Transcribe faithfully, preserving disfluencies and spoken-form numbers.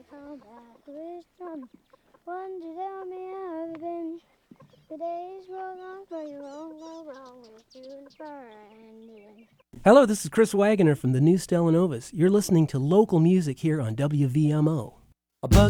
Come back with some one to tell me how I've been. The days roll on for you, won't go wrong with you and far ending. Hello, this is Chris Wagner from the New Stella Novas. You're listening to local music here on W V M O.